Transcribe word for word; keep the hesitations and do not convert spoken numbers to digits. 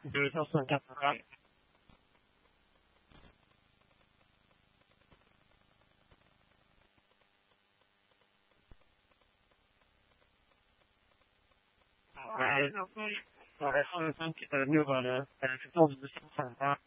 There is also a double right. Ouais, non, ouais, sans le temps que nous, voilà, c'est dans le sens sympa.